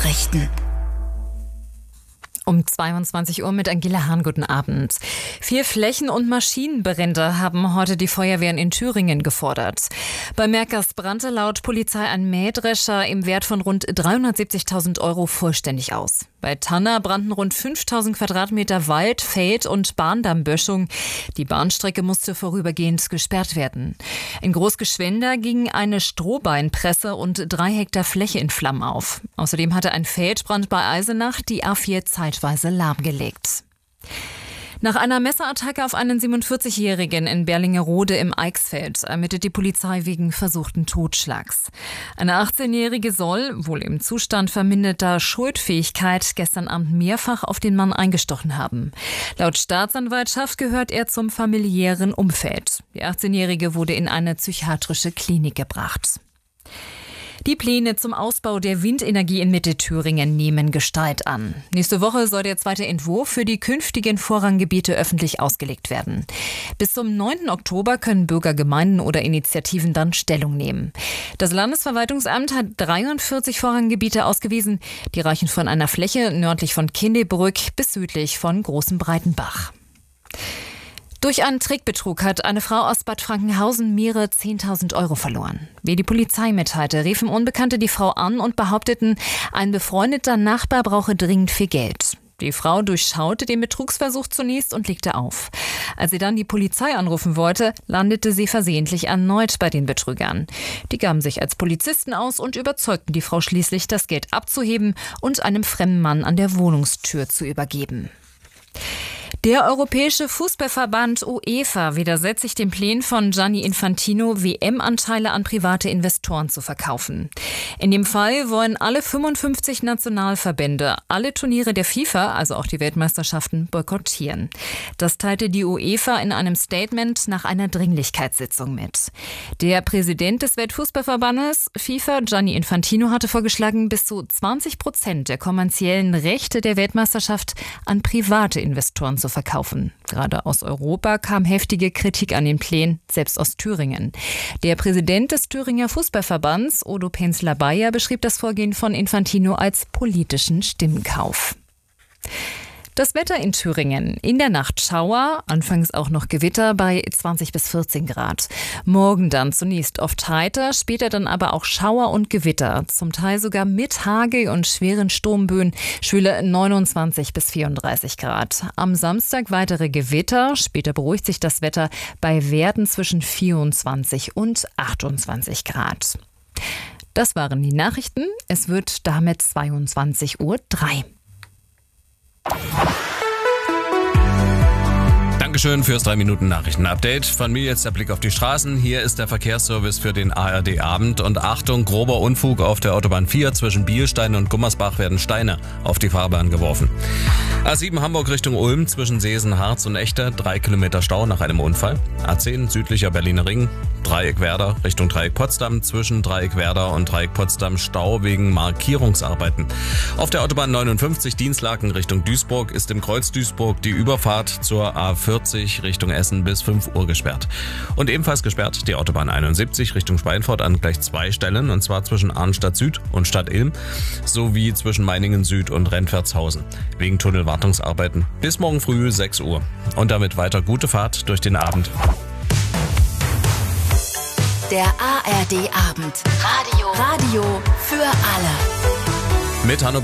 Nachrichten. Um 22 Uhr mit Angela Hahn. Guten Abend. 4 Flächen- und Maschinenbrände haben heute die Feuerwehren in Thüringen gefordert. Bei Merkers brannte laut Polizei ein Mähdrescher im Wert von rund 370.000 € vollständig aus. Bei Tanner brannten rund 5.000 Quadratmeter Wald, Feld- und Bahndammböschung. Die Bahnstrecke musste vorübergehend gesperrt werden. In Großgeschwender ging eine Strohbeinpresse und 3 Hektar Fläche in Flammen auf. Außerdem hatte ein Feldbrand bei Eisenach die A4 zeitweise lahmgelegt. Nach einer Messerattacke auf einen 47-Jährigen in Berlingerode im Eichsfeld ermittelt die Polizei wegen versuchten Totschlags. Eine 18-Jährige soll, wohl im Zustand verminderter Schuldfähigkeit, gestern Abend mehrfach auf den Mann eingestochen haben. Laut Staatsanwaltschaft gehört er zum familiären Umfeld. Die 18-Jährige wurde in eine psychiatrische Klinik gebracht. Die Pläne zum Ausbau der Windenergie in Mittelthüringen nehmen Gestalt an. Nächste Woche soll der zweite Entwurf für die künftigen Vorranggebiete öffentlich ausgelegt werden. Bis zum 9. Oktober können Bürger, Gemeinden oder Initiativen dann Stellung nehmen. Das Landesverwaltungsamt hat 43 Vorranggebiete ausgewiesen. Die reichen von einer Fläche nördlich von Kindelbrück bis südlich von Großem Breitenbach. Durch einen Trickbetrug hat eine Frau aus Bad Frankenhausen mehrere 10.000 € verloren. Wie die Polizei mitteilte, riefen Unbekannte die Frau an und behaupteten, ein befreundeter Nachbar brauche dringend viel Geld. Die Frau durchschaute den Betrugsversuch zunächst und legte auf. Als sie dann die Polizei anrufen wollte, landete sie versehentlich erneut bei den Betrügern. Die gaben sich als Polizisten aus und überzeugten die Frau schließlich, das Geld abzuheben und einem fremden Mann an der Wohnungstür zu übergeben. Der Europäische Fußballverband UEFA widersetzt sich den Plänen von Gianni Infantino, WM-Anteile an private Investoren zu verkaufen. In dem Fall wollen alle 55 Nationalverbände alle Turniere der FIFA, also auch die Weltmeisterschaften, boykottieren. Das teilte die UEFA in einem Statement nach einer Dringlichkeitssitzung mit. Der Präsident des Weltfußballverbandes FIFA, Gianni Infantino, hatte vorgeschlagen, bis zu 20% der kommerziellen Rechte der Weltmeisterschaft an private Investoren zu verkaufen. Gerade aus Europa kam heftige Kritik an den Plänen, selbst aus Thüringen. Der Präsident des Thüringer Fußballverbands, Odo Penzler-Bayer, beschrieb das Vorgehen von Infantino als politischen Stimmenkauf. Das Wetter in Thüringen. In der Nacht Schauer, anfangs auch noch Gewitter bei 20 bis 14 Grad. Morgen dann zunächst oft heiter, später dann aber auch Schauer und Gewitter. Zum Teil sogar mit Hagel und schweren Sturmböen. Schwüle 29 bis 34 Grad. Am Samstag weitere Gewitter. Später beruhigt sich das Wetter bei Werten zwischen 24 und 28 Grad. Das waren die Nachrichten. Es wird damit 22:03 Uhr. Dankeschön fürs 3-Minuten-Nachrichten-Update. Von mir jetzt der Blick auf die Straßen. Hier ist der Verkehrsservice für den ARD-Abend. Und Achtung, grober Unfug auf der Autobahn 4 zwischen Bielstein und Gummersbach werden Steine auf die Fahrbahn geworfen. A7 Hamburg Richtung Ulm zwischen Seesen, Harz und Echter, 3 Kilometer Stau nach einem Unfall. A10 südlicher Berliner Ring, Dreieck Werder Richtung Dreieck Potsdam, zwischen Dreieck Werder und Dreieck Potsdam Stau wegen Markierungsarbeiten. Auf der Autobahn 59 Dienstlaken Richtung Duisburg ist im Kreuz Duisburg die Überfahrt zur A40 Richtung Essen bis 5 Uhr gesperrt. Und ebenfalls gesperrt die Autobahn 71 Richtung Schweinfurt an gleich 2 Stellen, und zwar zwischen Arnstadt Süd und Stadt Ilm sowie zwischen Meiningen Süd und Rentwertshausen wegen Tunnelwartungsarbeiten bis morgen früh 6 Uhr. Und damit weiter gute Fahrt durch den Abend. Der ARD-Abend. Radio für alle. Mit Hanno